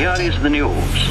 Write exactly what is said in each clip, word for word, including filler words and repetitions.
here is the news.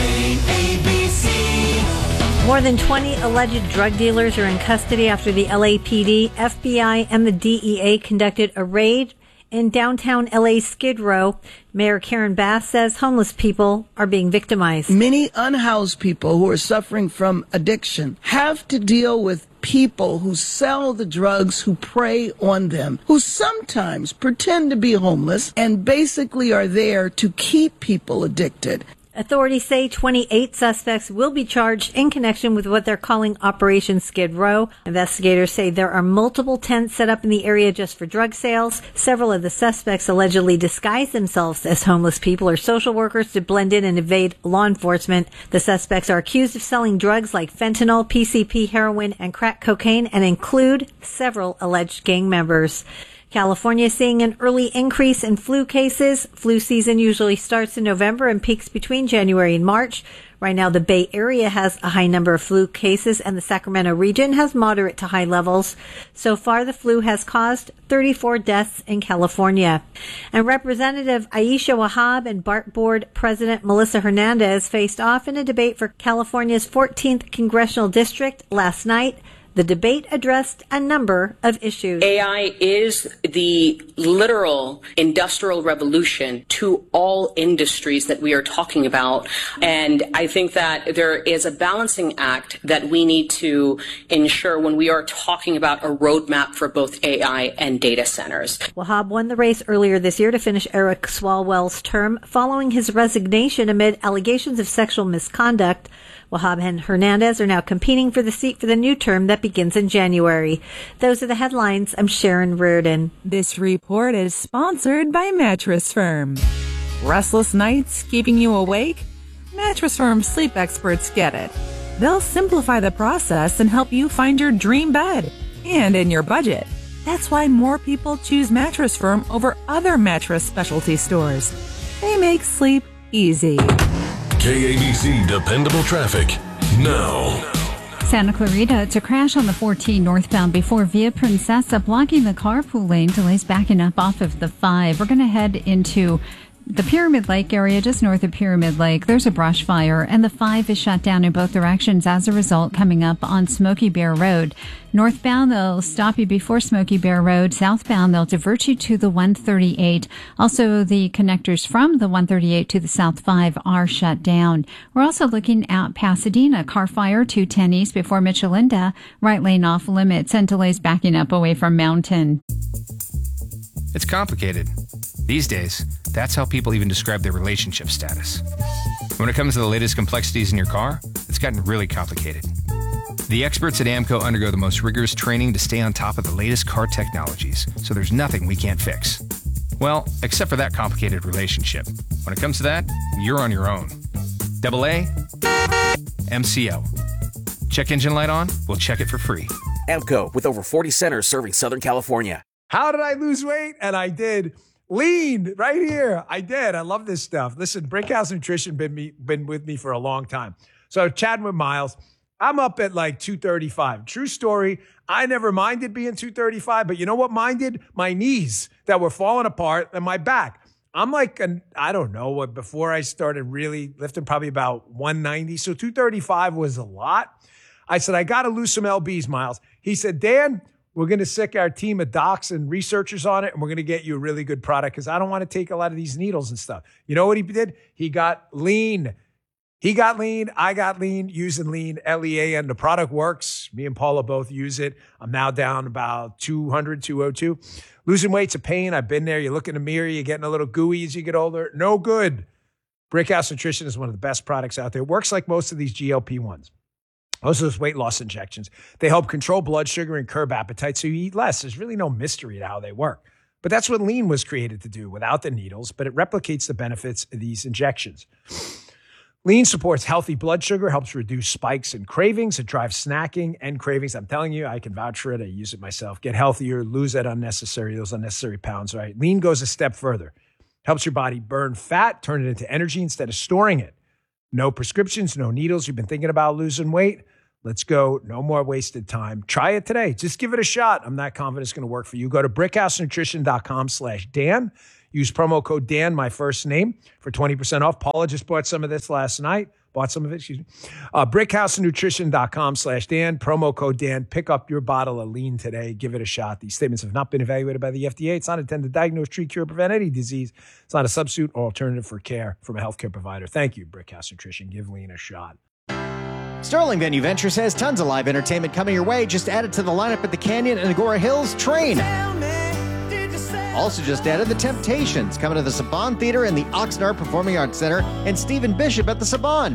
More than twenty alleged drug dealers are in custody after the L A P D, F B I, and the D E A conducted a raid in downtown L A Skid Row. Mayor Karen Bass says homeless people are being victimized. Many unhoused people who are suffering from addiction have to deal with people who sell the drugs, who prey on them, who sometimes pretend to be homeless and basically are there to keep people addicted. Authorities say twenty-eight suspects will be charged in connection with what they're calling Operation Skid Row. Investigators say there are multiple tents set up in the area just for drug sales. Several of the suspects allegedly disguise themselves as homeless people or social workers to blend in and evade law enforcement. The suspects are accused of selling drugs like fentanyl, P C P, heroin, and crack cocaine, and include several alleged gang members. California is seeing an early increase in flu cases. Flu season usually starts in November and peaks between January and March. Right now, the Bay Area has a high number of flu cases, and the Sacramento region has moderate to high levels. So far, the flu has caused thirty-four deaths in California. And Representative Aisha Wahab and BART Board President Melissa Hernandez faced off in a debate for California's fourteenth Congressional District last night. The debate addressed a number of issues. A I is the literal industrial revolution to all industries that we are talking about. And I think that there is a balancing act that we need to ensure when we are talking about a roadmap for both A I and data centers. Wahab won the race earlier this year to finish Eric Swalwell's term following his resignation amid allegations of sexual misconduct. Wahab and Hernandez are now competing for the seat for the new term that begins in January. Those are the headlines. I'm Sharon Reardon. This report is sponsored by Mattress Firm. Restless nights keeping you awake? Mattress Firm sleep experts get it. They'll simplify the process and help you find your dream bed and in your budget. That's why more people choose Mattress Firm over other mattress specialty stores. They make sleep easy. K A B C Dependable Traffic now. Santa Clarita to crash on the fourteen northbound before Via Princesa, blocking the carpool lane. Delays backing up off of the five. We're going to head into the Pyramid Lake area, just north of Pyramid Lake. There's a brush fire, and the five is shut down in both directions as a result, coming up on Smoky Bear Road. Northbound, they'll stop you before Smoky Bear Road. Southbound, they'll divert you to the one thirty-eight. Also, the connectors from the one thirty-eight to the South five are shut down. We're also looking at Pasadena. Car fire, two ten East before Michelinda. Right lane off limits, and delays backing up away from Mountain. It's complicated. These days, that's how people even describe their relationship status. When it comes to the latest complexities in your car, it's gotten really complicated. The experts at AAMCO undergo the most rigorous training to stay on top of the latest car technologies, so there's nothing we can't fix. Well, except for that complicated relationship. When it comes to that, you're on your own. Double A, M C O. Check engine light on? We'll check it for free. AAMCO, with over forty centers serving Southern California. How did I lose weight? And I did. Lean right here. I did. I love this stuff. Listen, Brickhouse Nutrition been me been with me for a long time. So chatting with Miles, I'm up at like two thirty-five. True story. I never minded being two thirty-five, but you know what minded? My knees that were falling apart and my back. I'm like, an, I don't know what, before I started really lifting, probably about one ninety. So two thirty-five was a lot. I said, I got to lose some L Bs, Miles. He said, Dan, we're going to sick our team of docs and researchers on it, and we're going to get you a really good product because I don't want to take a lot of these needles and stuff. You know what he did? He got lean. He got lean. I got lean using lean, L E A N. The product works. Me and Paula both use it. I'm now down about two hundred, two oh two. Losing weight's a pain. I've been there. You look in the mirror, you're getting a little gooey as you get older. No good. Brickhouse Nutrition is one of the best products out there. It works like most of these G L P ones. Most of those weight loss injections. They help control blood sugar and curb appetite so you eat less. There's really no mystery to how they work. But that's what lean was created to do without the needles, but it replicates the benefits of these injections. Lean supports healthy blood sugar, helps reduce spikes and cravings. It drives snacking and cravings. I'm telling you, I can vouch for it. I use it myself. Get healthier, lose that unnecessary, those unnecessary pounds, right? Lean goes a step further. Helps your body burn fat, turn it into energy instead of storing it. No prescriptions, no needles. You've been thinking about losing weight? Let's go. No more wasted time. Try it today. Just give it a shot. I'm not confident it's going to work for you. Go to brickhousenutrition.com slash Dan. Use promo code Dan, my first name, for twenty percent off. Paula just bought some of this last night. Bought some of it, excuse me. Uh, brickhousenutrition.com slash Dan, promo code Dan. Pick up your bottle of lean today. Give it a shot. These statements have not been evaluated by the F D A. It's not intended to diagnose, treat, cure, prevent any disease. It's not a substitute or alternative for care from a healthcare provider. Thank you, Brickhouse Nutrition. Give lean a shot. Sterling Venue Ventures has tons of live entertainment coming your way. Just added to the lineup at the Canyon and Agora Hills Train. Also just added the Temptations coming to the Saban Theater and the Oxnard Performing Arts Center, and Stephen Bishop at the Saban.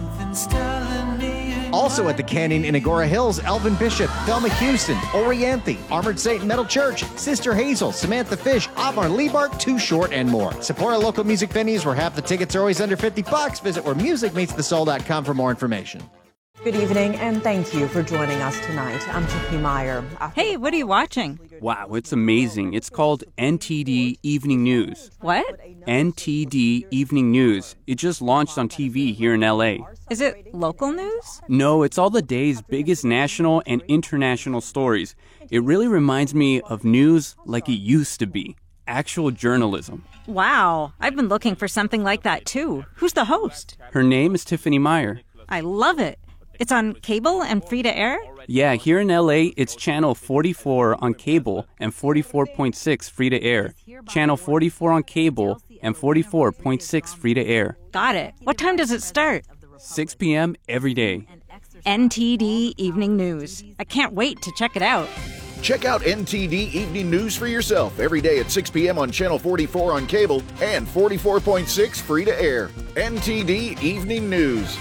Also at the Canyon in Agora Hills, Elvin Bishop, Thelma Houston, Orianthe, Armored Saint Metal Church, Sister Hazel, Samantha Fish, Omar Lebark, Too Short, and more. Support our local music venues where half the tickets are always under fifty bucks. Visit where music meets the soul dot com for more information. Good evening, and thank you for joining us tonight. I'm Tiffany Meyer. Hey, what are you watching? Wow, it's amazing. It's called N T D Evening News. What? N T D Evening News. It just launched on T V here in L A. Is it local news? No, it's all the day's biggest national and international stories. It really reminds me of news like it used to be. Actual journalism. Wow, I've been looking for something like that too. Who's the host? Her name is Tiffany Meyer. I love it. It's on cable and free to air? Yeah, here in L A, it's channel forty-four on cable and forty-four point six free to air. Channel forty-four on cable and forty-four point six free to air. Got it. What time does it start? six p.m. every day. N T D Evening News. I can't wait to check it out. Check out N T D Evening News for yourself every day at six p.m. on Channel forty-four on cable and forty-four point six free to air. N T D Evening News.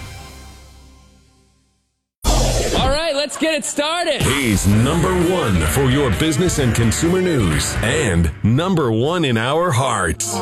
All right, let's get it started. He's number one for your business and consumer news and number one in our hearts.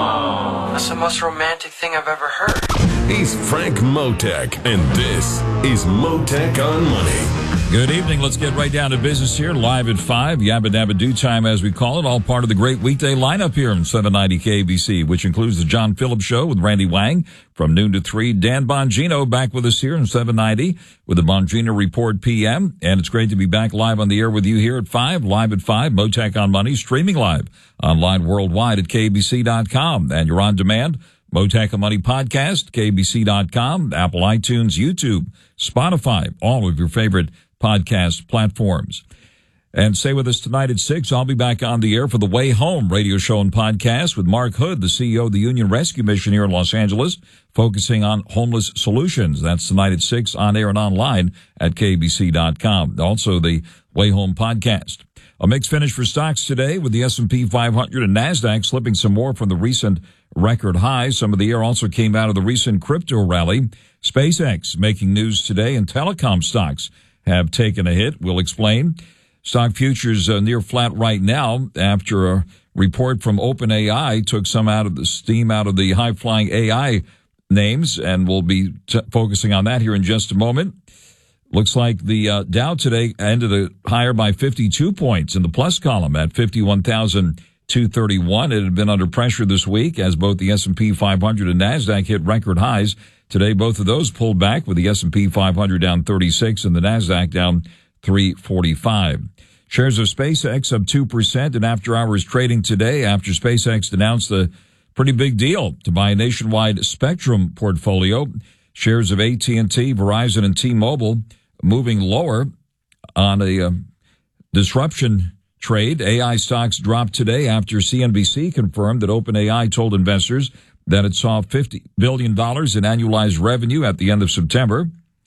Aww, that's the most romantic thing I've ever heard. He's Frank Motek, and this is Motek on Money. Good evening. Let's get right down to business here. Live at five, Yabba Dabba Do Time, as we call it. All part of the great weekday lineup here on seven ninety K B C, which includes the John Phillips Show with Randy Wang from noon to three. Dan Bongino back with us here on seven ninety with the Bongino Report P M. And it's great to be back live on the air with you here at five, live at five, Motek on Money, streaming live online worldwide at K B C dot com. And you're on demand. Motek on Money podcast, K B C dot com, Apple iTunes, YouTube, Spotify, all of your favorite podcast platforms. And stay with us tonight at six. I'll be back on the air for The Way Home radio show and podcast with Mark Hood, the C E O of the Union Rescue Mission here in Los Angeles, focusing on homeless solutions. That's tonight at six on air and online at K B C dot com. Also, the Way Home podcast. A mixed finish for stocks today with the S and P five hundred and NASDAQ slipping some more from the recent record highs. Some of the air also came out of the recent crypto rally. SpaceX making news today, and telecom stocks have taken a hit. We'll explain. Stock futures uh, near flat right now after a report from OpenAI took some out of the steam out of the high-flying A I names, and we'll be t- focusing on that here in just a moment. Looks like the uh, Dow today ended a higher by fifty-two points in the plus column at fifty-one thousand two hundred thirty-one. It had been under pressure this week as both the S and P five hundred and NASDAQ hit record highs. Today, both of those pulled back with the S and P five hundred down thirty-six and the NASDAQ down three forty-five. Shares of SpaceX up two percent in after-hours trading today after SpaceX announced a pretty big deal to buy a nationwide spectrum portfolio. Shares of A T and T, Verizon, and T-Mobile moving lower on a uh, disruption trade. A I stocks dropped today after C N B C confirmed that OpenAI told investors that it saw fifty billion dollars in annualized revenue at the end of September.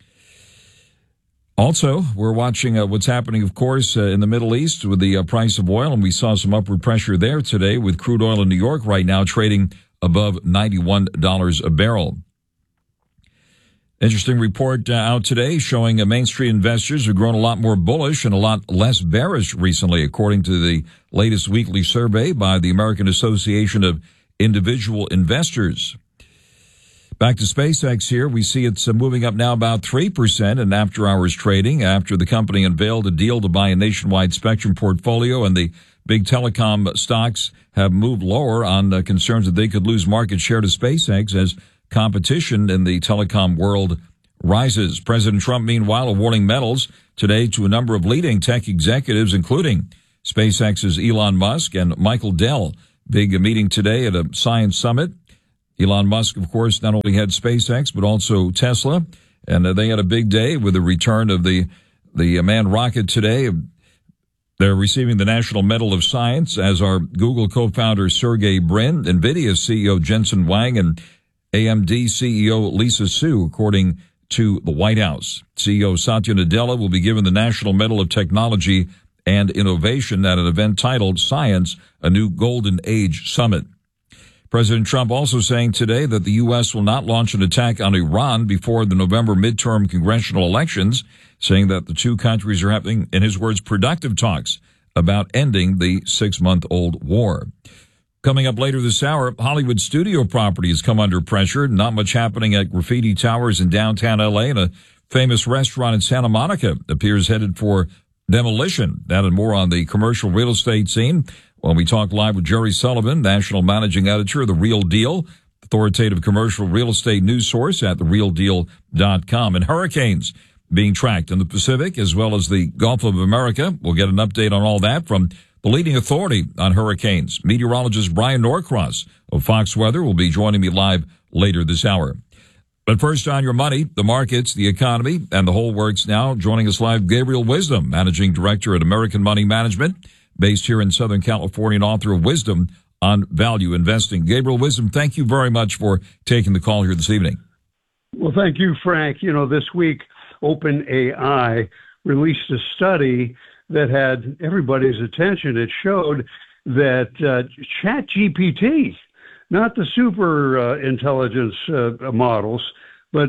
Also, we're watching uh, what's happening, of course, uh, in the Middle East with the uh, price of oil, and we saw some upward pressure there today with crude oil in New York right now trading above ninety-one dollars a barrel. Interesting report uh, out today showing uh, Main Street investors have grown a lot more bullish and a lot less bearish recently, according to the latest weekly survey by the American Association of Individual Investors. Back to SpaceX here. We see it's uh, moving up now about three percent in after-hours trading after the company unveiled a deal to buy a nationwide spectrum portfolio, and the big telecom stocks have moved lower on uh, concerns that they could lose market share to SpaceX as competition in the telecom world rises. President Trump, meanwhile, awarding medals today to a number of leading tech executives, including SpaceX's Elon Musk and Michael Dell. big meeting today at a science summit. Elon Musk, of course, not only had SpaceX, but also Tesla. And uh, they had a big day with the return of the, the uh, manned rocket today. They're receiving the National Medal of Science, as are Google co-founder Sergey Brin, NVIDIA C E O Jensen Huang, and A M D C E O Lisa Su, according to the White House. C E O Satya Nadella will be given the National Medal of Technology and Innovation at an event titled Science, a New Golden Age Summit. President Trump also saying today that the U S will not launch an attack on Iran before the November midterm congressional elections, saying that the two countries are having, in his words, productive talks about ending the six-month-old war. Coming up later this hour, Hollywood studio properties come under pressure. Not much happening at Graffiti Towers in downtown L A, and a famous restaurant in Santa Monica appears headed for demolition. That and more on the commercial real estate scene when we talk live with Jerry Sullivan, National Managing Editor of The Real Deal, authoritative commercial real estate news source at the real deal dot com. And hurricanes being tracked in the Pacific as well as the Gulf of America. We'll get an update on all that from the leading authority on hurricanes. Meteorologist Brian Norcross of Fox Weather will be joining me live later this hour. But first, on your money, the markets, the economy, and the whole works now. Joining us live, Gabriel Wisdom, Managing Director at American Money Management, based here in Southern California, and author of Wisdom on Value Investing. Gabriel Wisdom, thank you very much for taking the call here this evening. Well, thank you, Frank. You know, this week, OpenAI released a study that had everybody's attention. It showed that uh, ChatGPT, not the super uh, intelligence uh, models, but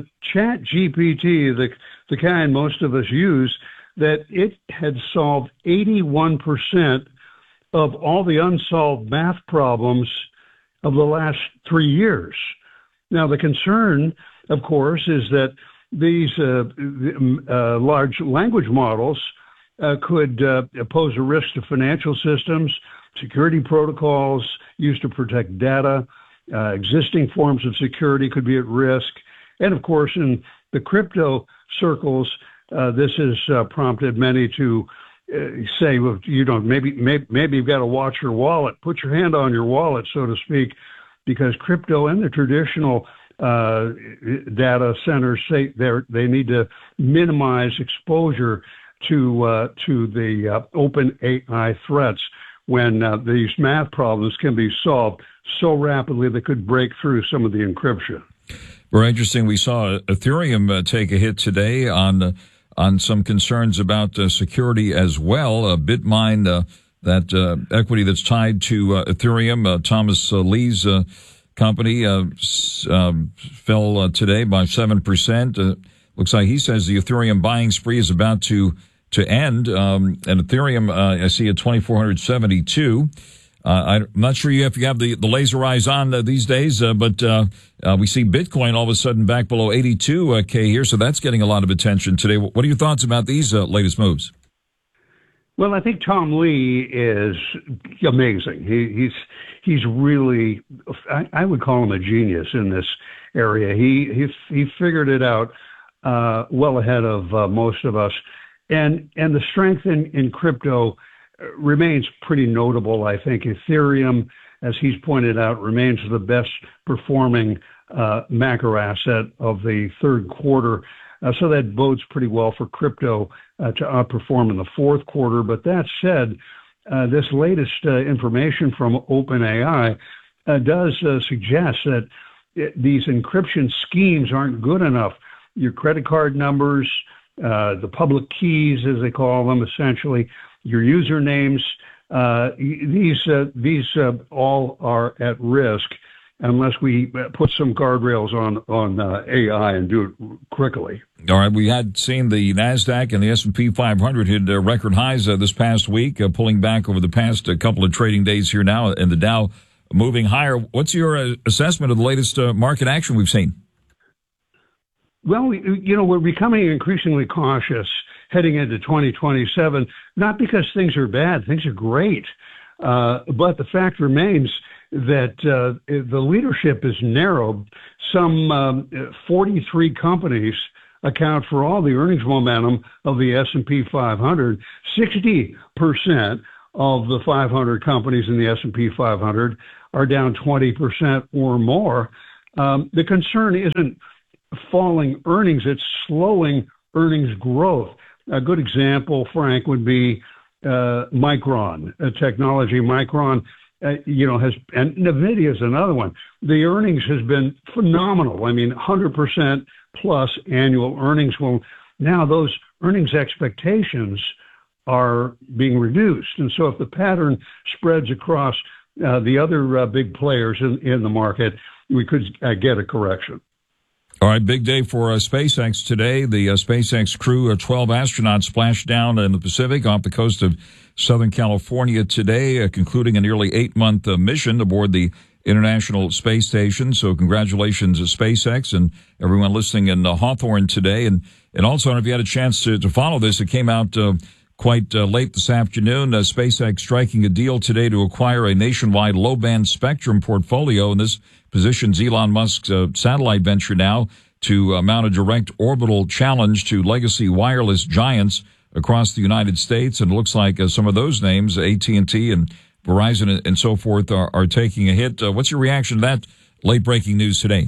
ChatGPT, the, the kind most of us use, that it had solved eighty-one percent of all the unsolved math problems of the last three years. Now, the concern, of course, is that these uh, uh, large language models uh, could uh, pose a risk to financial systems, security protocols used to protect data, uh, existing forms of security could be at risk. And of course, in the crypto circles, uh, this has uh, prompted many to uh, say, well, you know, maybe, maybe, maybe you've got to watch your wallet, put your hand on your wallet, so to speak, because crypto and the traditional uh, data centers say they they need to minimize exposure to uh, to the uh, open A I threats when uh, these math problems can be solved so rapidly they could break through some of the encryption. Very interesting. We saw Ethereum uh, take a hit today on uh, on some concerns about uh, security as well. Uh, Bitmine, uh, that uh, equity that's tied to uh, Ethereum, uh, Thomas uh, Lee's uh, company, uh, uh, fell uh, today by seven percent. Uh, looks like he says the Ethereum buying spree is about to to end. Um, and Ethereum, uh, I see at twenty-four seventy-two. Uh, I'm not sure you have, if you have the, the laser eyes on uh, these days, uh, but uh, uh, we see Bitcoin all of a sudden back below eighty-two K here, so that's getting a lot of attention today. What are your thoughts about these uh, latest moves? Well, I think Tom Lee is amazing. He, he's he's really, I, I would call him a genius in this area. He he he figured it out uh, well ahead of uh, most of us, and and the strength in, in crypto remains pretty notable. I think Ethereum, as he's pointed out, remains the best performing uh, macro asset of the third quarter. Uh, so that bodes pretty well for crypto uh, to outperform in the fourth quarter. But that said, uh, this latest uh, information from OpenAI uh, does uh, suggest that it, these encryption schemes aren't good enough. Your credit card numbers, uh, the public keys, as they call them, essentially, your usernames, uh, these uh, these uh, all are at risk unless we put some guardrails on on uh, A I and do it quickly. All right, we had seen the NASDAQ and the S and P five hundred hit uh, record highs uh, this past week, uh, pulling back over the past uh, couple of trading days here now, and the Dow moving higher. What's your uh, assessment of the latest uh, market action we've seen? Well, you know, we're becoming increasingly cautious heading into twenty twenty-seven, not because things are bad, things are great, uh, but the fact remains that uh, the leadership is narrowed. Some um, forty-three companies account for all the earnings momentum of the S and P five hundred. sixty percent of the five hundred companies in the S and P five hundred are down twenty percent or more. Um, the concern isn't falling earnings, it's slowing earnings growth. A good example, Frank, would be uh, Micron, a technology. Micron, uh, you know, has, and NVIDIA is another one. The earnings has been phenomenal. I mean, one hundred percent plus annual earnings. Well, now those earnings expectations are being reduced. And so if the pattern spreads across uh, the other uh, big players in, in the market, we could uh, get a correction. All right, big day for uh, SpaceX today. The uh, SpaceX crew of twelve astronauts splashed down in the Pacific off the coast of Southern California today, uh, concluding a nearly eight-month uh, mission aboard the International Space Station. So congratulations to SpaceX and everyone listening in uh, Hawthorne today. And, and also, I don't know if you had a chance to, to follow this, it came out uh, quite uh, late this afternoon. Uh, SpaceX striking a deal today to acquire a nationwide low-band spectrum portfolio, and this positions Elon Musk's uh, satellite venture now to uh, mount a direct orbital challenge to legacy wireless giants across the United States. And it looks like uh, some of those names, A T and T and Verizon and so forth, are, are taking a hit. Uh, what's your reaction to that late-breaking news today?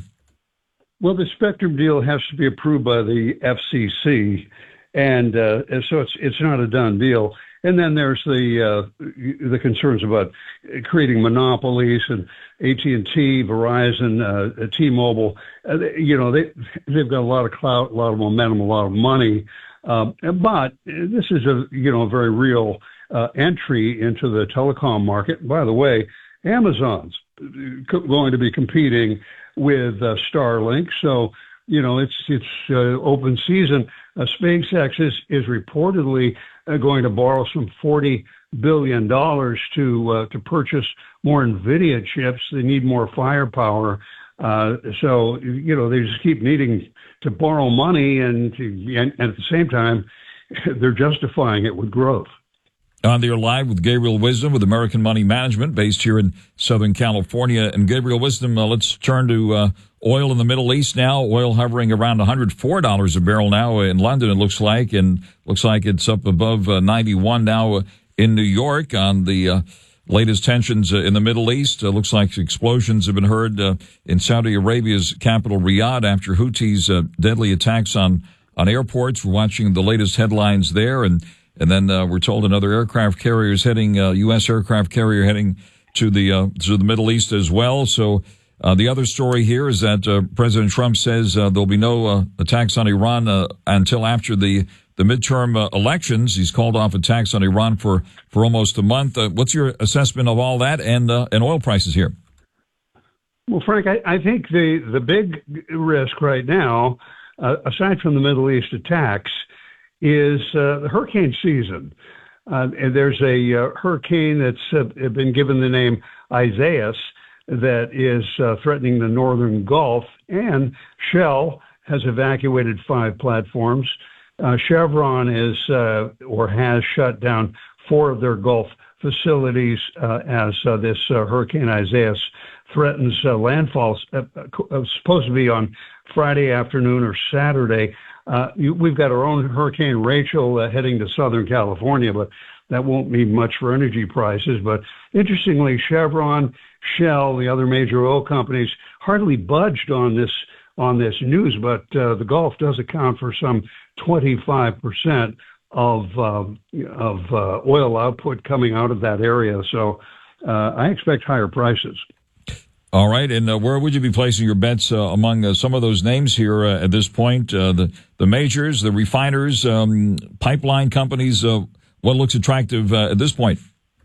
Well, the spectrum deal has to be approved by the F C C, and uh, so it's it's not a done deal. And then there's the uh, the concerns about creating monopolies, and A T and T, Verizon, uh, T-Mobile. Uh, you know, they they've got a lot of clout, a lot of momentum, a lot of money. Um, but this is a you know a very real uh, entry into the telecom market. By the way, Amazon's going to be competing with uh, Starlink, so you know it's it's uh, open season. Uh, SpaceX is is reportedly uh, going to borrow some forty billion dollars to uh, to purchase more NVIDIA chips. They need more firepower. Uh, so, you know, they just keep needing to borrow money, and, and, and at the same time, they're justifying it with growth. On there live with Gabriel Wisdom with American Money Management, based here in Southern California. And Gabriel Wisdom, uh, let's turn to uh, oil in the Middle East now. Oil hovering around one hundred four dollars a barrel now in London, it looks like, and looks like it's up above uh, ninety-one now in New York on the uh, latest tensions uh, in the Middle East. Uh, looks like explosions have been heard uh, in Saudi Arabia's capital, Riyadh, after Houthis' uh, deadly attacks on, on airports. We're watching the latest headlines there, and And then uh, we're told another aircraft carrier is heading, uh, U S aircraft carrier heading to the uh, to the Middle East as well. So uh, the other story here is that uh, President Trump says uh, there'll be no uh, attacks on Iran uh, until after the the midterm uh, elections. He's called off attacks on Iran for for almost a month. Uh, what's your assessment of all that and uh, and oil prices here? Well, Frank, I, I think the the big risk right now, uh, aside from the Middle East attacks, is uh, the hurricane season. Uh, and there's a uh, hurricane that's uh, been given the name Isaias that is uh, threatening the northern Gulf, and Shell has evacuated five platforms. Uh, Chevron is uh, or has shut down four of their Gulf facilities uh, as uh, this uh, Hurricane Isaias threatens uh, landfalls, uh, uh, supposed to be on Friday afternoon or Saturday. Uh, you, we've got our own Hurricane Rachel uh, heading to Southern California, but that won't mean much for energy prices. But interestingly, Chevron, Shell, the other major oil companies hardly budged on this on this news, but uh, the Gulf does account for some twenty-five percent of uh, of uh, oil output coming out of that area. So uh, I expect higher prices. All right, and uh, where would you be placing your bets uh, among uh, some of those names here uh, at this point? Uh, the the majors, the refiners, um, pipeline companies. Uh, what looks attractive uh, at this point?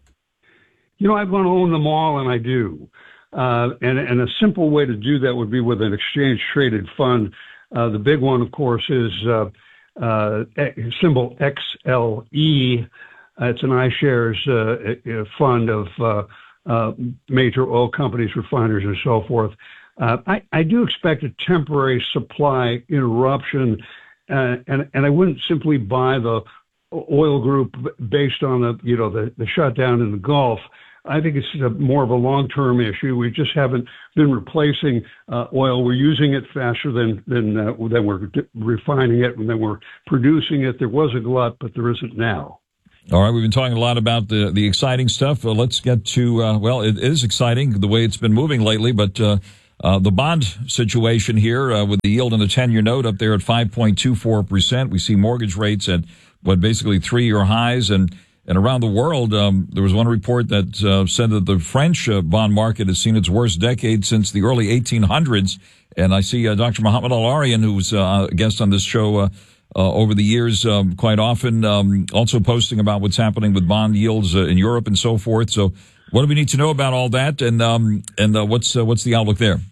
You know, I want to own them all, and I do. Uh, and and a simple way to do that would be with an exchange traded fund. Uh, the big one, of course, is uh, uh, symbol X L E. Uh, it's an iShares uh, fund of Uh, Uh, major oil companies, refiners, and so forth. Uh, I, I do expect a temporary supply interruption, uh, and and I wouldn't simply buy the oil group based on the you know the, the shutdown in the Gulf. I think it's a, more of a long-term issue. We just haven't been replacing uh, oil. We're using it faster than than uh, than we're refining it, and then we're producing it. There was a glut, but there isn't now. All right, we've been talking a lot about the the exciting stuff. Uh, let's get to, uh, well, it is exciting the way it's been moving lately, but uh, uh, the bond situation here uh, with the yield on the ten-year note up there at five point two four percent. We see mortgage rates at, what, basically three-year highs. And, and around the world, um, there was one report that uh, said that the French uh, bond market has seen its worst decade since the early eighteen hundreds. And I see uh, Doctor Mohamed El-Erian, who's uh, a guest on this show uh Uh, over the years, um, quite often, um, also posting about what's happening with bond yields uh, in Europe and so forth. So, what do we need to know about all that, and um, and uh, what's uh, what's the outlook there?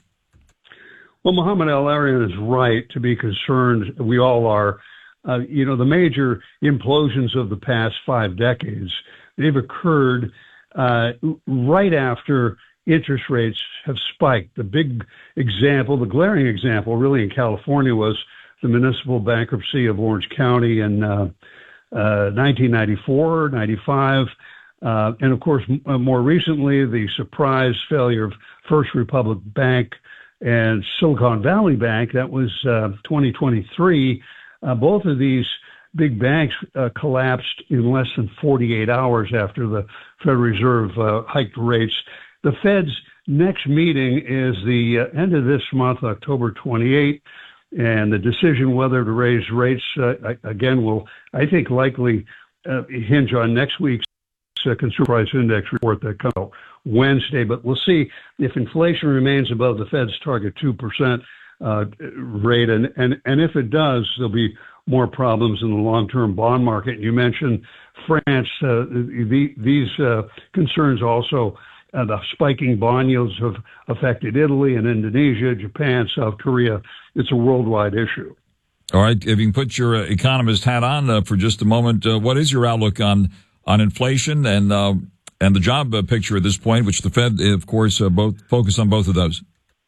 Well, Mohamed El-Erian is right to be concerned. We all are. Uh, you know, the major implosions of the past five decades, they've occurred uh, right after interest rates have spiked. The big example, the glaring example, really in California was the municipal bankruptcy of Orange County in uh, uh, nineteen ninety-four, ninety-five, uh, and of course, m- more recently, the surprise failure of First Republic Bank and Silicon Valley Bank. That was uh, twenty twenty-three. Uh, both of these big banks uh, collapsed in less than forty-eight hours after the Federal Reserve uh, hiked rates. The Fed's next meeting is the uh, end of this month, October twenty-eighth. And the decision whether to raise rates, uh, again, will, I think, likely uh, hinge on next week's uh, Consumer Price Index report that comes out Wednesday. But we'll see if inflation remains above the Fed's target two percent uh, rate. And, and, and if it does, there'll be more problems in the long-term bond market. You mentioned France. Uh, the, these uh, concerns also Uh, the spiking bond yields have affected Italy and Indonesia, Japan, South Korea. It's a worldwide issue. All right. If you can put your uh, economist hat on uh, for just a moment, uh, what is your outlook on on inflation and uh, and the job uh, picture at this point, which the Fed, of course, uh, both focus on both of those?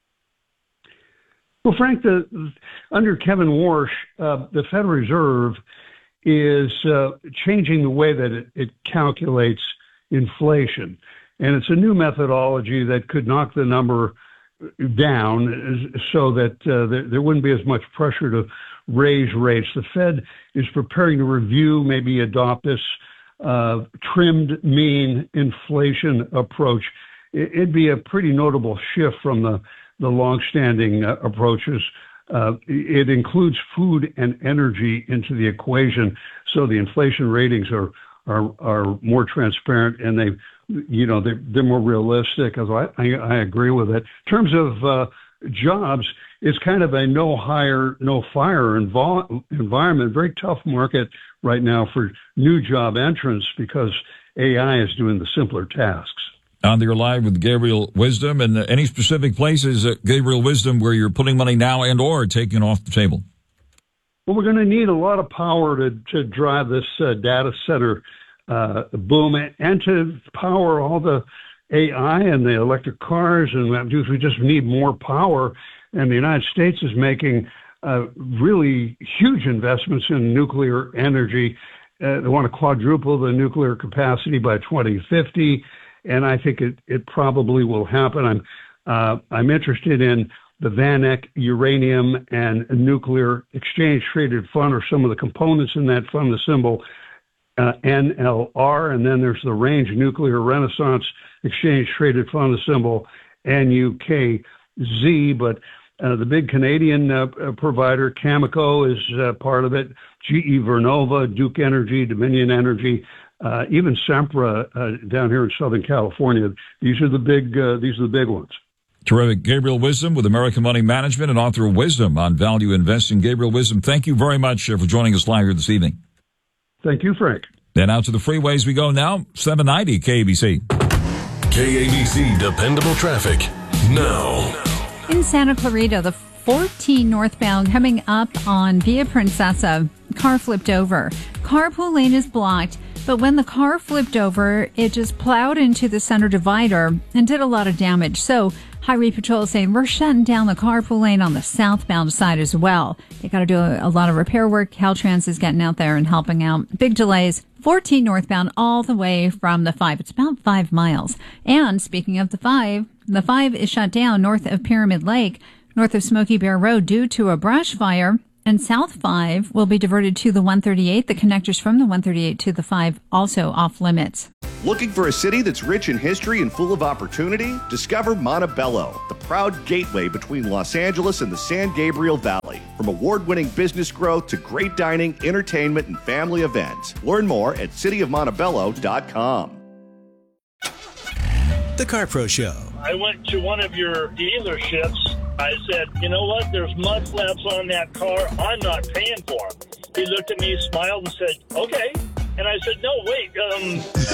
Well, Frank, the, under Kevin Warsh, uh, the Federal Reserve is uh, changing the way that it, it calculates inflation. And it's a new methodology that could knock the number down so that uh, there, there wouldn't be as much pressure to raise rates. The Fed is preparing to review, maybe adopt this uh, trimmed mean inflation approach. It'd be a pretty notable shift from the, the longstanding uh, approaches. Uh, it includes food and energy into the equation, so the inflation ratings are are, are more transparent, and they you know, they're, they're more realistic. As I, I, I agree with it. In terms of uh, jobs, it's kind of a no hire, no fire envo- environment. Very tough market right now for new job entrants because A I is doing the simpler tasks. On the You're Live with Gabriel Wisdom, and uh, any specific places, uh, Gabriel Wisdom, where you're putting money now and or taking it off the table? Well, we're going to need a lot of power to, to drive this uh, data center Uh, boom, and to power all the A I and the electric cars, and we just need more power. And the United States is making uh, really huge investments in nuclear energy. Uh, they want to quadruple the nuclear capacity by twenty fifty, and I think it, it probably will happen. I'm uh, I'm interested in the Van Eck Uranium and Nuclear Exchange Traded Fund, or some of the components in that fund, the symbol Uh, N L R, and then there's the Range Nuclear Renaissance Exchange Traded Fund, the symbol N U K Z. But uh, the big Canadian uh, provider, Cameco, is uh, part of it. G E Vernova, Duke Energy, Dominion Energy, uh, even Sempra uh, down here in Southern California. These are the big. Uh, these are the big ones. Terrific. Gabriel Wisdom with American Money Management and author of Wisdom on Value Investing. Gabriel Wisdom, thank you very much uh, for joining us live here this evening. Thank you, Frank. Then out to the freeways we go now. seven ninety K A B C. K A B C Dependable Traffic now. In Santa Clarita, the fourteen northbound coming up on Via Princesa, car flipped over. Carpool lane is blocked, but when the car flipped over, it just plowed into the center divider and did a lot of damage. So Highway Patrol is saying we're shutting down the carpool lane on the southbound side as well. They got to do a, a lot of repair work. Caltrans is getting out there and helping out. Big delays. fourteen northbound all the way from the five. It's about five miles. And speaking of the five, the five is shut down north of Pyramid Lake, north of Smoky Bear Road due to a brush fire. And South five will be diverted to the one thirty-eight. The connectors from the one thirty-eight to the five also off limits. Looking for a city that's rich in history and full of opportunity? Discover Montebello, the proud gateway between Los Angeles and the San Gabriel Valley. From award-winning business growth to great dining, entertainment, and family events. Learn more at city of montebello dot com. The CarPro Show. I went to one of your dealerships. I said, you know what? There's mud flaps on that car. I'm not paying for them. He looked at me, smiled, and said, okay. And I said, no, wait. Um,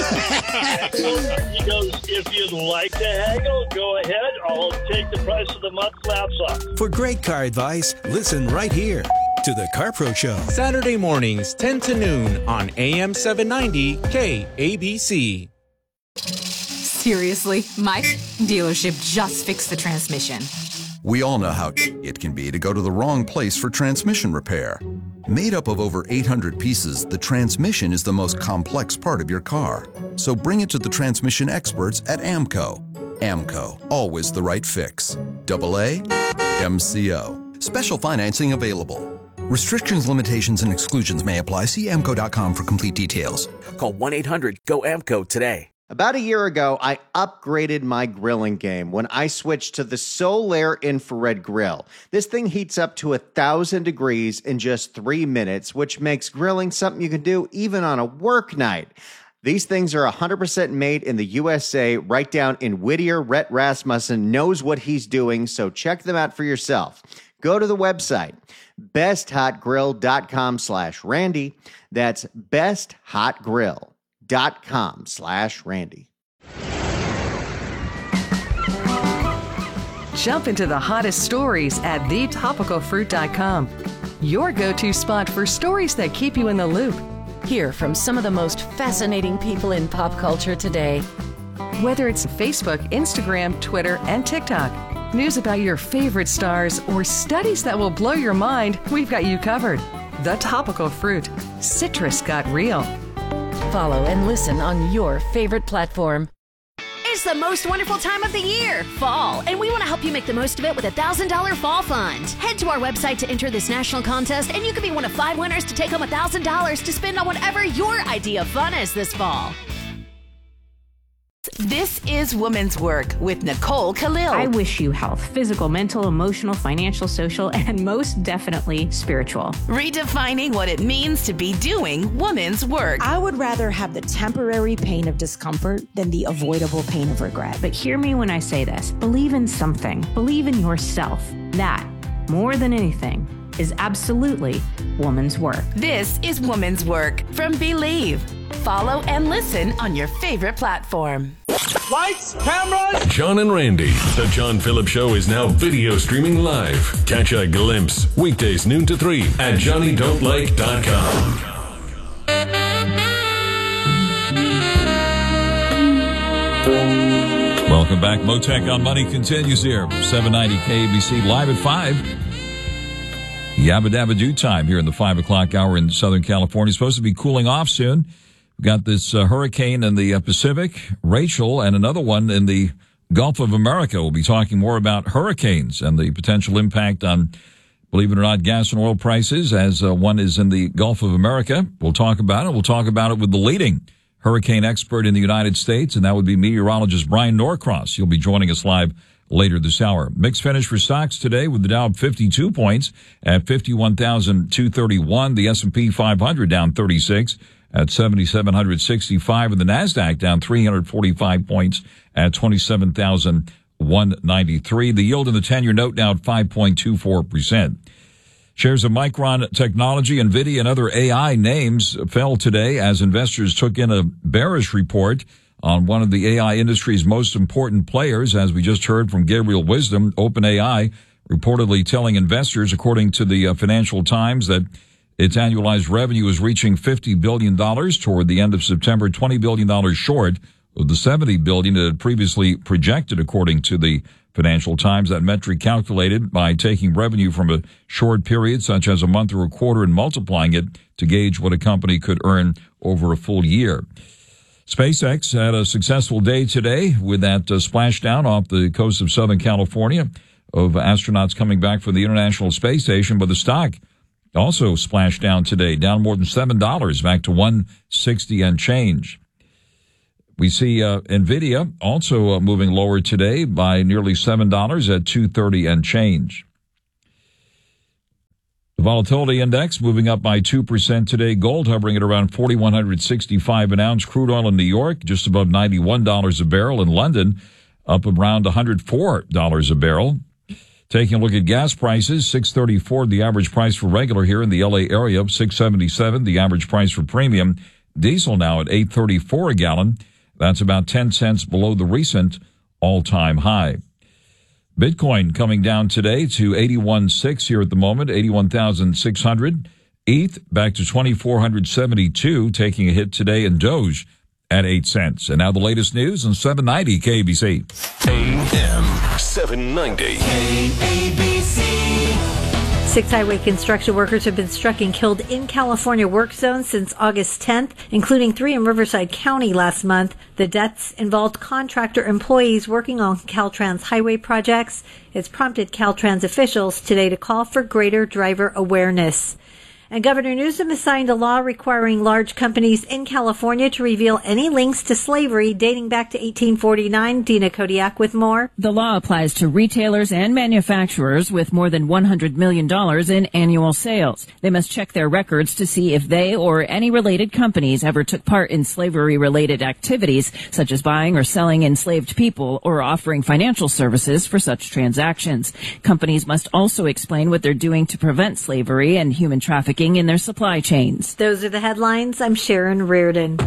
he goes, if you'd like to haggle, go ahead. I'll take the price of the mud flaps off. For great car advice, listen right here to the CarPro Show. Saturday mornings, ten to noon on A M seven ninety K A B C. Seriously, my dealership just fixed the transmission. We all know how it can be to go to the wrong place for transmission repair. Made up of over eight hundred pieces, the transmission is the most complex part of your car. So bring it to the transmission experts at AMCO. AMCO, always the right fix. Double A, M C O. Special financing available. Restrictions, limitations, and exclusions may apply. See A M C O dot com for complete details. Call one eight hundred G O A M C O today. About a year ago, I upgraded my grilling game when I switched to the Solaire infrared grill. This thing heats up to a thousand degrees in just three minutes, which makes grilling something you can do even on a work night. These things are one hundred percent made in the U S A, right down in Whittier. Rhett Rasmussen knows what he's doing, so check them out for yourself. Go to the website, besthotgrill.com slash Randy. That's besthotgrill. Dot com slash Randy. Jump into the hottest stories at the topical fruit dot com. Your go-to spot for stories that keep you in the loop. Hear from some of the most fascinating people in pop culture today. Whether it's Facebook, Instagram, Twitter, and TikTok, news about your favorite stars, or studies that will blow your mind, we've got you covered. The Topical Fruit. Citrus got real. Follow and listen on your favorite platform. It's the most wonderful time of the year, fall, and we want to help you make the most of it with a one thousand dollars Fall Fund. Head to our website to enter this national contest, and you could be one of five winners to take home one thousand dollars to spend on whatever your idea of fun is this fall. This is Woman's Work with Nicole Khalil. I wish you health, physical, mental, emotional, financial, social, and most definitely spiritual. Redefining what it means to be doing woman's work. I would rather have the temporary pain of discomfort than the avoidable pain of regret. But hear me when I say this. Believe in something. Believe in yourself. That, more than anything, is absolutely woman's work. This is Woman's Work from Believe. Follow and listen on your favorite platform. Lights, cameras. John and Randy. The John Phillips Show is now video streaming live. Catch a glimpse weekdays noon to three at johnny don't like dot com. Welcome back. Motec on Money continues here. seven ninety K A B C live at five. Yabba Dabba Doo time here in the five o'clock hour in Southern California. It's supposed to be cooling off soon. We've got this uh, hurricane in the uh, Pacific, Rachel, and another one in the Gulf of America. We'll be talking more about hurricanes and the potential impact on, believe it or not, gas and oil prices as uh, one is in the Gulf of America. We'll talk about it. We'll talk about it with the leading hurricane expert in the United States, and that would be meteorologist Brian Norcross. He'll be joining us live later this hour. Mixed finish for stocks today with the Dow up fifty-two points at fifty-one thousand two hundred thirty-one. The S and P five hundred down thirty-six at seven thousand seven hundred sixty-five, and the NASDAQ down three hundred forty-five points at twenty-seven thousand one hundred ninety-three. The yield in the ten-year note now at five point two four percent. Shares of Micron Technology, NVIDIA, and other A I names fell today as investors took in a bearish report on one of the A I industry's most important players, as we just heard from Gabriel Wisdom, OpenAI, reportedly telling investors, according to the uh, Financial Times, that its annualized revenue is reaching fifty billion dollars toward the end of September, twenty billion dollars short of the seventy billion dollars it had previously projected, according to the Financial Times. That metric calculated by taking revenue from a short period, such as a month or a quarter, and multiplying it to gauge what a company could earn over a full year. SpaceX had a successful day today with that uh, splashdown off the coast of Southern California of astronauts coming back from the International Space Station, but the stock also splashed down today, down more than seven dollars, back to one sixty and change. We see uh, NVIDIA also uh, moving lower today by nearly seven dollars at two thirty and change. The volatility index moving up by two percent today. Gold hovering at around forty-one sixty-five an ounce. Crude oil in New York just above ninety-one dollars a barrel. In London, up around one hundred four dollars a barrel. Taking a look at gas prices, six thirty-four the average price for regular here in the L A area, six seventy-seven the average price for premium. Diesel now at eight thirty-four a gallon. That's about ten cents below the recent all-time high. Bitcoin coming down today to eighty-one six here at the moment, eighty-one thousand six hundred. E T H back to twenty-four seventy-two, taking a hit today, and Doge at eight cents. And now the latest news on seven ninety K A B C. A M seven ninety. K A B C. Six highway construction workers have been struck and killed in California work zones since August tenth, including three in Riverside County last month. The deaths involved contractor employees working on Caltrans highway projects. It's prompted Caltrans officials today to call for greater driver awareness. And Governor Newsom has signed a law requiring large companies in California to reveal any links to slavery dating back to eighteen forty-nine. Dina Kodiak with more. The law applies to retailers and manufacturers with more than one hundred million dollars in annual sales. They must check their records to see if they or any related companies ever took part in slavery-related activities, such as buying or selling enslaved people or offering financial services for such transactions. Companies must also explain what they're doing to prevent slavery and human trafficking in their supply chains. Those are the headlines. I'm Sharon Reardon.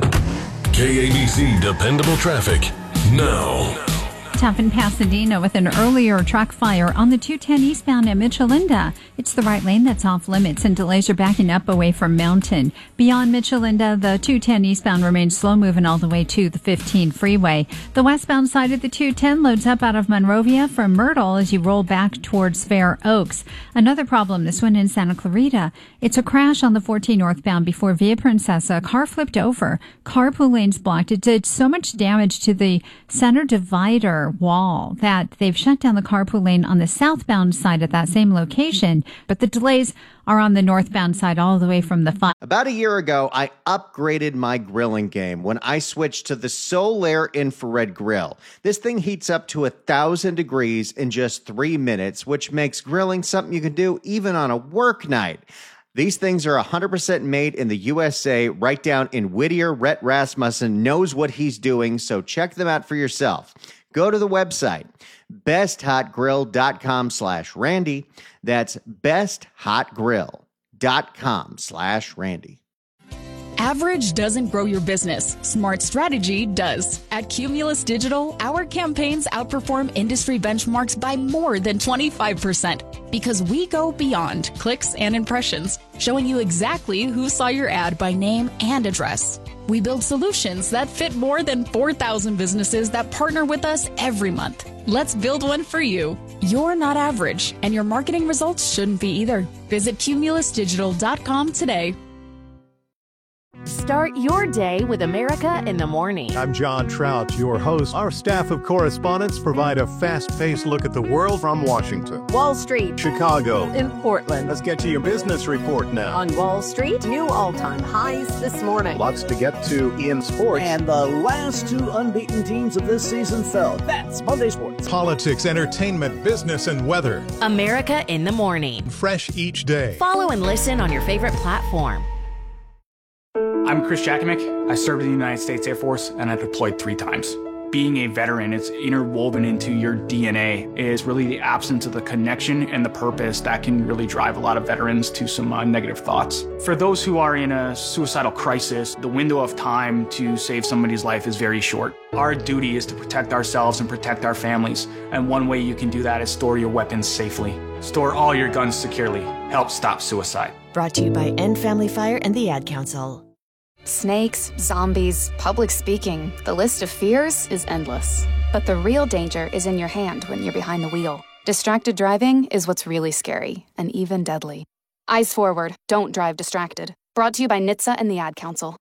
K A B C Dependable Traffic now. Tough in Pasadena with an earlier truck fire on the two ten eastbound at Michelinda. It's the right lane that's off limits and delays are backing up away from Mountain. Beyond Michelinda, the two ten eastbound remains slow moving all the way to the fifteen freeway. The westbound side of the two ten loads up out of Monrovia from Myrtle as you roll back towards Fair Oaks. Another problem, this one in Santa Clarita. It's a crash on the fourteen northbound before Via Princesa. A car flipped over. Carpool lanes blocked. It did so much damage to the center divider wall that they've shut down the carpool lane on the southbound side at that same location, but the delays are on the northbound side all the way from the five. About a year ago, I upgraded my grilling game when I switched to the Solaire infrared grill. This thing heats up to a thousand degrees in just three minutes, which makes grilling something you can do even on a work night. These things are one hundred percent made in the U S A, right down in Whittier. Rhett Rasmussen knows what he's doing, so check them out for yourself. Go to the website, besthotgrill.com slash Randy. That's besthotgrill.com slash Randy. Average doesn't grow your business. Smart strategy does. At Cumulus Digital, our campaigns outperform industry benchmarks by more than twenty-five percent because we go beyond clicks and impressions, showing you exactly who saw your ad by name and address. We build solutions that fit more than four thousand businesses that partner with us every month. Let's build one for you. You're not average, and your marketing results shouldn't be either. Visit cumulus digital dot com today. Start your day with America in the Morning. I'm John Trout, your host. Our staff of correspondents provide a fast-paced look at the world from Washington, Wall Street, Chicago, in Portland. Let's get to your business report now. On Wall Street, new all-time highs this morning. Lots to get to in sports. And the last two unbeaten teams of this season fell. That's Monday Sports. Politics, entertainment, business, and weather. America in the Morning. Fresh each day. Follow and listen on your favorite platform. I'm Chris Jakimick. I served in the United States Air Force and I deployed three times. Being a veteran, it's interwoven into your D N A, is really the absence of the connection and the purpose that can really drive a lot of veterans to some uh, negative thoughts. For those who are in a suicidal crisis, the window of time to save somebody's life is very short. Our duty is to protect ourselves and protect our families, and one way you can do that is store your weapons safely. Store all your guns securely. Help stop suicide. Brought to you by End Family Fire and the Ad Council. Snakes, zombies, public speaking, the list of fears is endless. But the real danger is in your hand when you're behind the wheel. Distracted driving is what's really scary, and even deadly. Eyes forward, don't drive distracted. Brought to you by N H T S A and the Ad Council.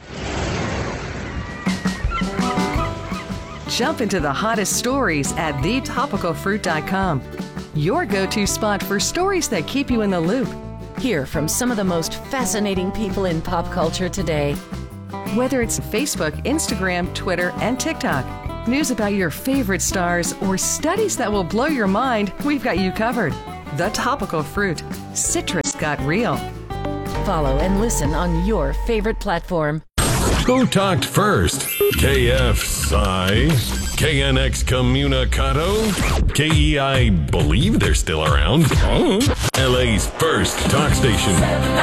Jump into the hottest stories at the topical fruit dot com. Your go-to spot for stories that keep you in the loop. Hear from some of the most fascinating people in pop culture today. Whether it's Facebook, Instagram, Twitter, and TikTok, news about your favorite stars, or studies that will blow your mind, we've got you covered. The Topical Fruit. Citrus got real. Follow and listen on your favorite platform. Who talked first? K F S I? K N X Communicado? K E I believe they're still around. Oh. L A's first talk station.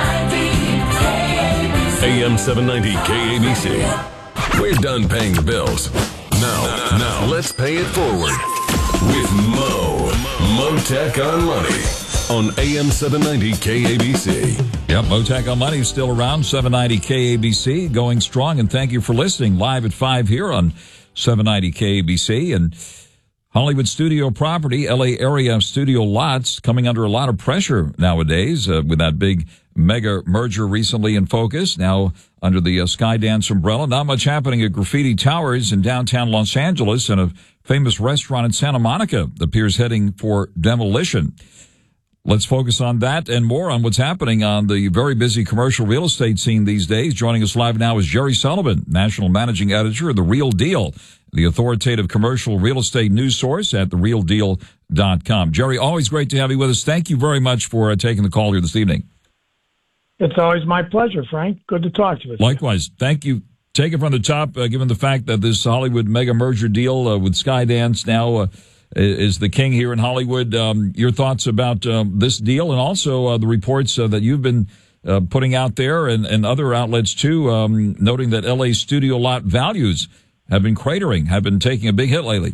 A M seven ninety K A B C. We're done paying the bills. Now, now let's pay it forward with Mo. Motech on Money on A M seven ninety K A B C. Yep, Motech on Money is still around, seven ninety K A B C, going strong, and thank you for listening live at five here on seven ninety K A B C. And Hollywood studio property, L A area studio lots coming under a lot of pressure nowadays uh, with that big mega merger recently in focus, now under the uh, Skydance umbrella. Not much happening at Graffiti Towers in downtown Los Angeles, and a famous restaurant in Santa Monica appears heading for demolition. Let's focus on that and more on what's happening on the very busy commercial real estate scene these days. Joining us live now is Jerry Sullivan, National Managing Editor of The Real Deal, the authoritative commercial real estate news source at the real deal dot com. Jerry, always great to have you with us. Thank you very much for uh, taking the call here this evening. It's always my pleasure, Frank. Good to talk to you. Likewise. Thank you. Take it from the top, uh, given the fact that this Hollywood mega merger deal uh, with Skydance now uh, is the king here in Hollywood. Um, your thoughts about um, this deal, and also uh, the reports uh, that you've been uh, putting out there, and, and other outlets too, um, noting that L A studio lot values have been cratering, have been taking a big hit lately.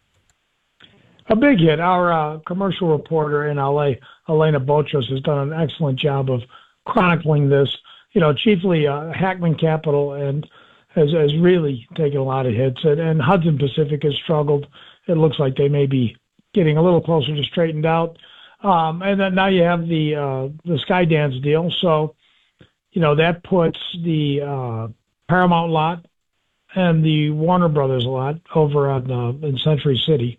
A big hit. Our uh, commercial reporter in L A, Elena Bochos, has done an excellent job of chronicling this. You know, chiefly uh, Hackman Capital and has, has really taken a lot of hits, and, and Hudson Pacific has struggled. It looks like they may be getting a little closer to straightened out. Um, and then now you have the uh, the Skydance deal. So, you know, that puts the uh, Paramount lot and the Warner Brothers lot over on uh, in Century City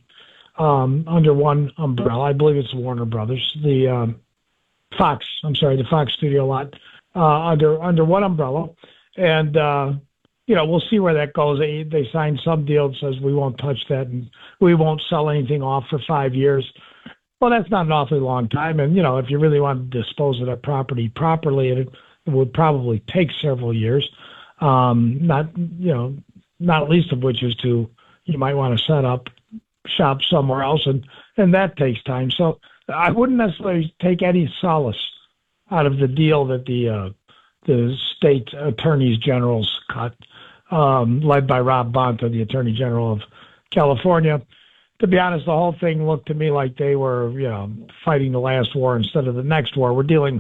um, under one umbrella. I believe it's Warner Brothers. The um, Fox, I'm sorry, the Fox studio lot uh, under under one umbrella. And uh, you know, we'll see where that goes. They, they signed some deal that says we won't touch that and we won't sell anything off for five years. Well, that's not an awfully long time. And, you know, if you really want to dispose of that property properly, it, it would probably take several years. Um, not, you know, not least of which is to, you might want to set up shop somewhere else, and, and that takes time. So I wouldn't necessarily take any solace out of the deal that the, uh, the state attorneys generals cut, um, led by Rob Bonta, the Attorney General of California. To be honest, the whole thing looked to me like they were, you know, fighting the last war instead of the next war. We're dealing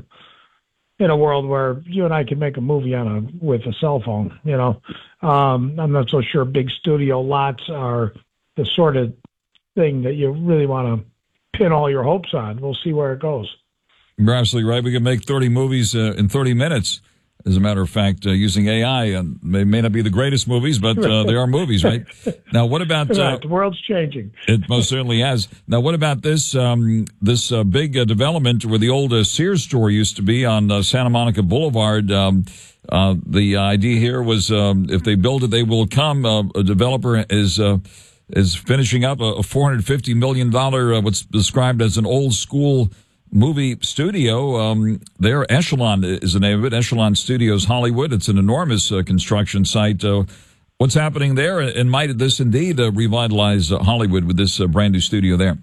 in a world where you and I can make a movie on a with a cell phone. You know, um, I'm not so sure big studio lots are the sort of thing that you really want to pin all your hopes on. We'll see where it goes. You're absolutely right. We can make thirty movies uh, in thirty minutes. As a matter of fact, uh, using A I, and they may not be the greatest movies, but uh, they are movies, right? Now, what about uh, right. The world's changing? It most certainly has. Now, what about this um, this uh, big uh, development where the old uh, Sears store used to be on uh, Santa Monica Boulevard? Um, uh, the idea here was um, if they build it, they will come. Uh, a developer is uh, is finishing up a four hundred fifty million dollars, uh, what's described as an old school movie studio. Um, there, Echelon is the name of it. Echelon Studios Hollywood. It's an enormous uh, construction site. Uh, what's happening there? And might this indeed uh, revitalize uh, Hollywood with this uh, brand new studio there?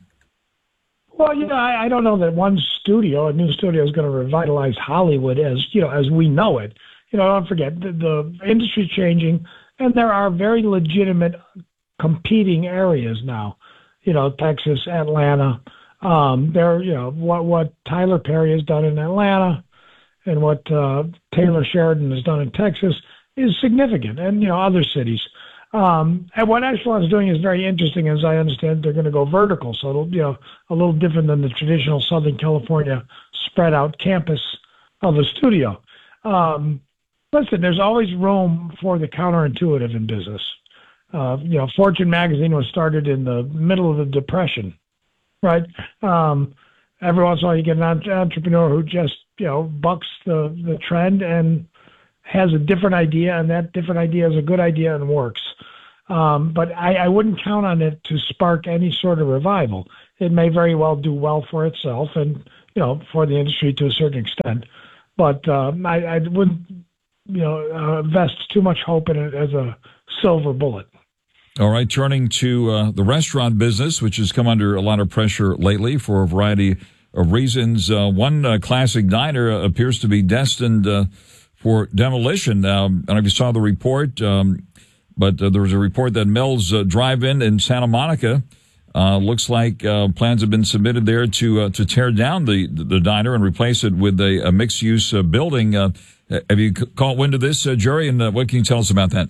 Well, you know, I, I don't know that one studio, a new studio, is going to revitalize Hollywood as you know as we know it. You know, don't forget the, the industry's changing, and there are very legitimate competing areas now. You know, Texas, Atlanta. Um, there, you know, what, what Tyler Perry has done in Atlanta and what, uh, Taylor Sheridan has done in Texas is significant, and, you know, other cities. Um, and what Echelon is doing is very interesting. As I understand, they're going to go vertical. So it'll, you know, a little different than the traditional Southern California spread out campus of a studio. Um, listen, there's always room for the counterintuitive in business. Uh, you know, Fortune magazine was started in the middle of the Depression. Right. Um, every once in a while you get an entrepreneur who just, you know, bucks the, the trend and has a different idea, and that different idea is a good idea and works. Um, but I, I wouldn't count on it to spark any sort of revival. It may very well do well for itself and, you know, for the industry to a certain extent. But um, I, I wouldn't, you know, uh, invest too much hope in it as a silver bullet. All right, turning to uh, the restaurant business, which has come under a lot of pressure lately for a variety of reasons. Uh, one uh, classic diner appears to be destined uh, for demolition. Um, I don't know if you saw the report, um, but uh, there was a report that Mel's uh, Drive-In in Santa Monica uh, looks like uh, plans have been submitted there to uh, to tear down the the diner and replace it with a, a mixed-use uh, building. Uh, have you caught wind of this, uh, Jerry? And uh, what can you tell us about that?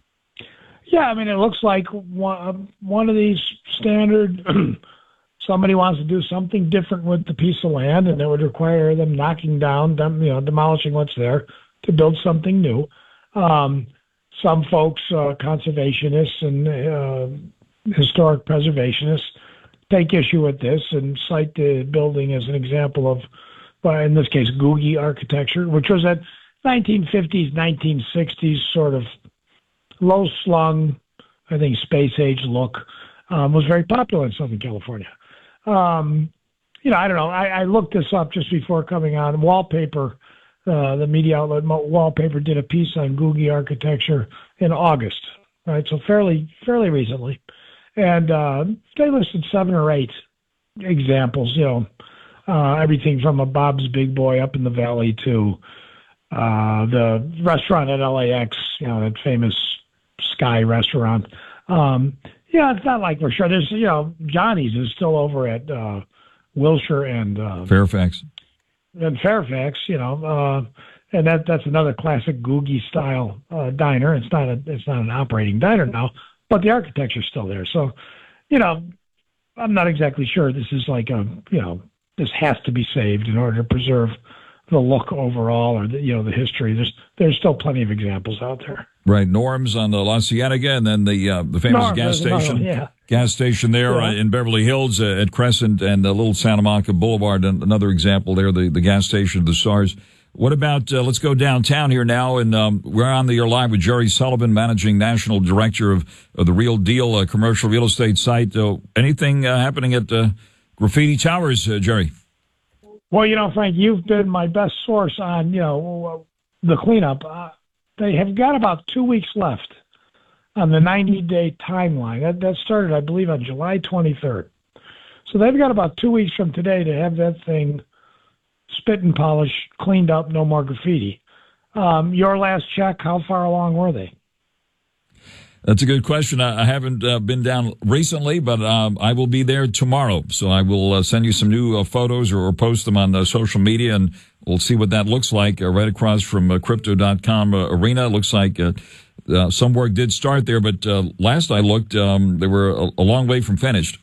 Yeah, I mean, it looks like one, one of these standard, somebody wants to do something different with the piece of land, and it would require them knocking down, them, you know, demolishing what's there to build something new. Um, some folks, uh, conservationists and uh, historic preservationists, take issue with this and cite the building as an example of, well, in this case, Googie architecture, which was that nineteen fifties, nineteen sixties sort of low-slung, I think, space-age look, um, was very popular in Southern California. Um, you know, I don't know. I, I looked this up just before coming on. Wallpaper, uh, the media outlet Wallpaper, did a piece on Googie architecture in August, right? So fairly, fairly recently. And uh, they listed seven or eight examples, you know, uh, everything from a Bob's Big Boy up in the valley to uh, the restaurant at L A X, you know, that famous Sky restaurant. Um, yeah, it's not like we're sure. There's, you know, Johnny's is still over at uh, Wilshire and uh, Fairfax. And Fairfax, you know, uh, and that that's another classic Googie style uh, diner. It's not a it's not an operating diner now, but the architecture's still there. So, you know, I'm not exactly sure this is like a, you know, this has to be saved in order to preserve the look overall or the, you know, the history. There's there's still plenty of examples out there. Right, Norm's on the La Cienega, and then the uh, the famous Norm, gas station, yeah. gas station there Yeah. uh, in Beverly Hills uh, at Crescent and uh, Little Santa Monica Boulevard. And another example there, the, the gas station of the SARS. What about? Uh, let's go downtown here now, and um, we're on the air live with Jerry Sullivan, managing national director of, of the Real Deal uh, commercial real estate site. Uh, anything uh, happening at uh, Graffiti Towers, uh, Jerry? Well, you know, Frank, you've been my best source on, you know, the cleanup. Uh, they have got about two weeks left on the ninety-day timeline. That, that started, I believe, on July twenty-third. So they've got about two weeks from today to have that thing spit and polish, cleaned up, no more graffiti. Um, your last check, how far along were they? That's a good question. I, I haven't uh, been down recently, but um, I will be there tomorrow. So I will uh, send you some new uh, photos or, or post them on uh, social media, and we'll see what that looks like uh, right across from uh, Crypto dot com uh, arena. It looks like uh, uh, some work did start there, but uh, last I looked, um, they were a, a long way from finished.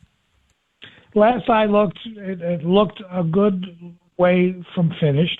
Last I looked, it, it looked a good way from finished.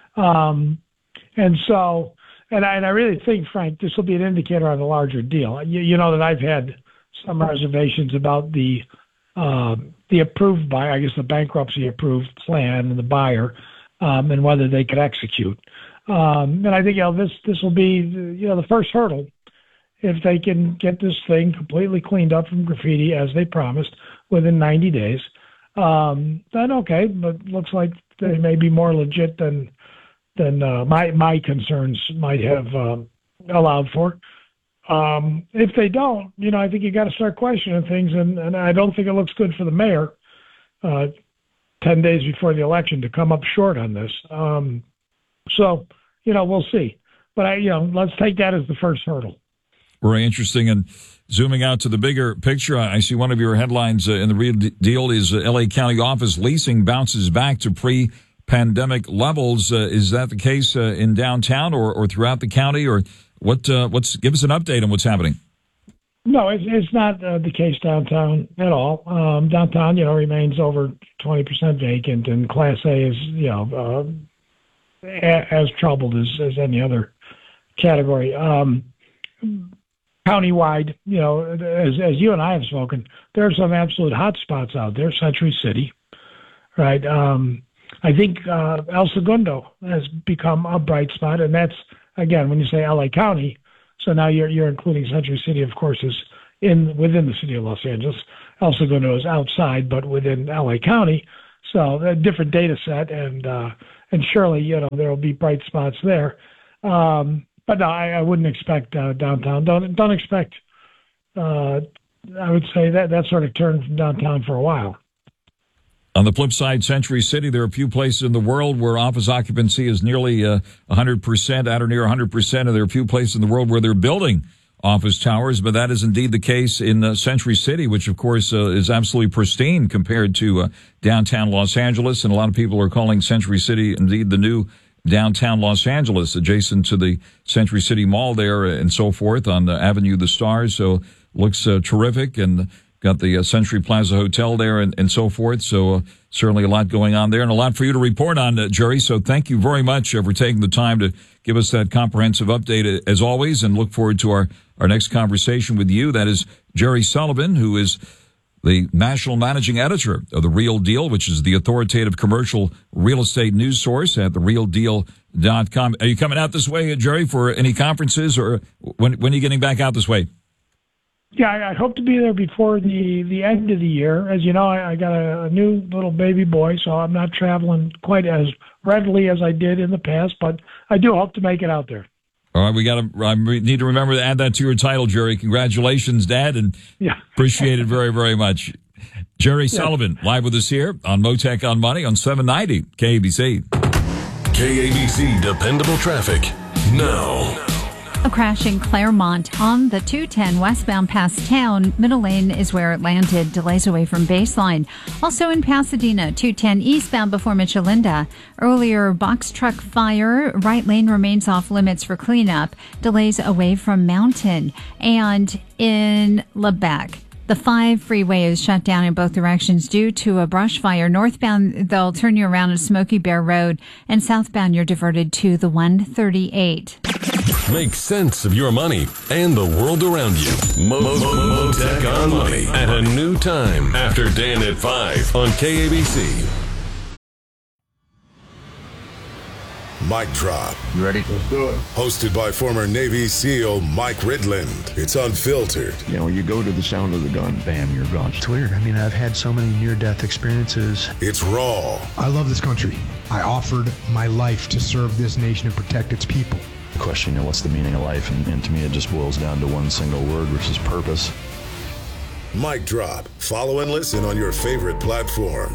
Um, and so... And I, and I really think, Frank, this will be an indicator on the larger deal. You, you know that I've had some reservations about the uh, the approved buyer, I guess the bankruptcy approved plan and the buyer, um, and whether they could execute. Um, and I think, you know, this this will be, you know, the first hurdle. If they can get this thing completely cleaned up from graffiti as they promised within ninety days, um, then okay. But looks like they may be more legit than. than uh, my my concerns might have um, allowed for. Um, if they don't, you know, I think you got to start questioning things, and, and I don't think it looks good for the mayor uh, ten days before the election to come up short on this. Um, so, you know, we'll see. But, I, you know, let's take that as the first hurdle. Very interesting. And zooming out to the bigger picture, I see one of your headlines uh, in the Real Deal is uh, L A County office leasing bounces back to pre pandemic levels. Uh, is that the case uh, in downtown or, or throughout the county, or what? Uh, what's give us an update on what's happening? No, it's, it's not uh, the case downtown at all. Um, downtown, you know, remains over twenty percent vacant, and Class A is, you know, uh, a, as troubled as, as any other category. Um, countywide, you know, as, as you and I have spoken, there are some absolute hot spots out there. Century City, right? Um, I think uh, El Segundo has become a bright spot, and that's, again, when you say L A County, so now you're you're including Century City, of course, is in within the city of Los Angeles. El Segundo is outside, but within L A County, so a different data set, and uh, and surely, you know, there will be bright spots there. Um, but no, I, I wouldn't expect uh, downtown. Don't don't expect. Uh, I would say that that sort of turned from downtown for a while. On the flip side, Century City, there are a few places in the world where office occupancy is nearly uh, one hundred percent, at or near one hundred percent, and there are a few places in the world where they're building office towers, but that is indeed the case in uh, Century City, which, of course, uh, is absolutely pristine compared to uh, downtown Los Angeles, and a lot of people are calling Century City indeed the new downtown Los Angeles, adjacent to the Century City Mall there and so forth on uh, Avenue of the Stars, so looks uh, terrific, and got the uh, Century Plaza Hotel there and, and so forth. So uh, certainly a lot going on there and a lot for you to report on, uh, Jerry. So thank you very much uh, for taking the time to give us that comprehensive update uh, as always, and look forward to our, our next conversation with you. That is Jerry Sullivan, who is the national managing editor of The Real Deal, which is the authoritative commercial real estate news source at the real deal dot com. Are you coming out this way, uh, Jerry, for any conferences, or when, when are you getting back out this way? Yeah, I, I hope to be there before the, the end of the year. As you know, I, I got a, a new little baby boy, so I'm not traveling quite as readily as I did in the past, but I do hope to make it out there. All right, we got to. I need to remember to add that to your title, Jerry. Congratulations, Dad, and yeah. appreciate it very, very much. Jerry yeah. Sullivan, live with us here on Motec on Money on seven ninety K A B C. K A B C Dependable Traffic now. A crash in Claremont on the two ten westbound past town. Middle lane is where it landed. Delays away from baseline. Also in Pasadena, two ten eastbound before Michelinda. Earlier box truck fire. Right lane remains off limits for cleanup. Delays away from Mountain. And in Lebec, the five freeway is shut down in both directions due to a brush fire. Northbound, they'll turn you around at Smoky Bear Road, and southbound, you're diverted to the one thirty-eight. Make sense of your money and the world around you. Mo- Mo- Mo- Motec on Money at a new time after Dan at five on K A B C. Mic Drop. You ready? Let's do it. Hosted by former Navy SEAL Mike Ridland. It's unfiltered. You know, you go to the sound of the gun, bam, you're gone. It's weird. I mean, I've had so many near-death experiences. It's raw. I love this country. I offered my life to serve this nation and protect its people. The question, you know, what's the meaning of life? And, and to me, it just boils down to one single word, which is purpose. Mic Drop. Follow and listen on your favorite platform.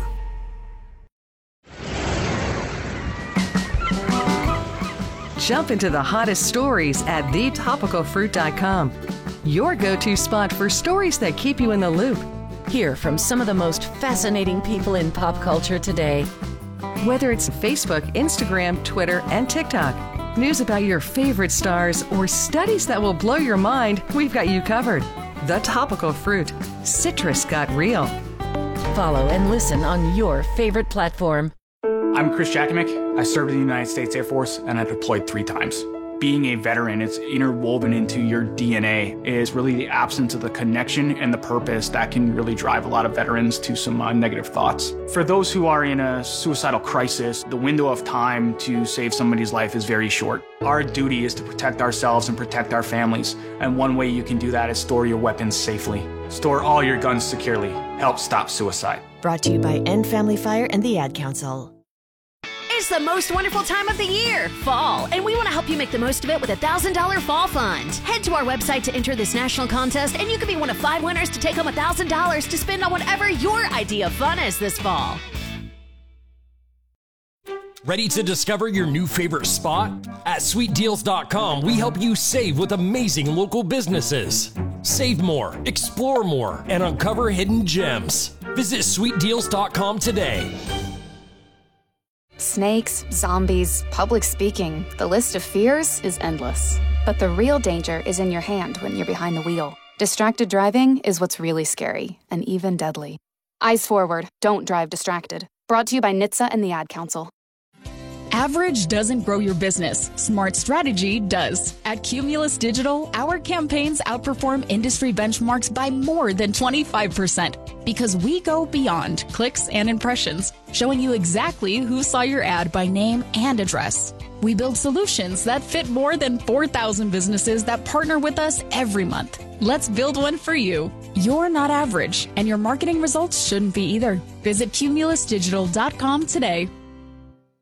Jump into the hottest stories at the topical fruit dot com. Your go-to spot for stories that keep you in the loop. Hear from some of the most fascinating people in pop culture today. Whether it's Facebook, Instagram, Twitter, and TikTok, news about your favorite stars, or studies that will blow your mind, we've got you covered. The Topical Fruit. Citrus got real. Follow and listen on your favorite platform. I'm Chris Jakimick. I served in the United States Air Force, and I deployed three times. Being a veteran, it's interwoven into your D N A, is really the absence of the connection and the purpose that can really drive a lot of veterans to some uh, negative thoughts. For those who are in a suicidal crisis, the window of time to save somebody's life is very short. Our duty is to protect ourselves and protect our families, and one way you can do that is store your weapons safely. Store all your guns securely. Help stop suicide. Brought to you by End Family Fire and the Ad Council. It's the most wonderful time of the year, fall, and we want to help you make the most of it with a one thousand dollars fall fund. Head to our website to enter this national contest, and you could be one of five winners to take home one thousand dollars to spend on whatever your idea of fun is this fall. Ready to discover your new favorite spot? At sweet deals dot com, we help you save with amazing local businesses. Save more, explore more, and uncover hidden gems. Visit sweet deals dot com today. Snakes, zombies, public speaking, the list of fears is endless. But the real danger is in your hand when you're behind the wheel. Distracted driving is what's really scary and even deadly. Eyes forward, don't drive distracted. Brought to you by N H T S A and the Ad Council. Average doesn't grow your business. Smart strategy does. At Cumulus Digital, our campaigns outperform industry benchmarks by more than twenty-five percent because we go beyond clicks and impressions, showing you exactly who saw your ad by name and address. We build solutions that fit more than four thousand businesses that partner with us every month. Let's build one for you. You're not average, and your marketing results shouldn't be either. Visit cumulus digital dot com today.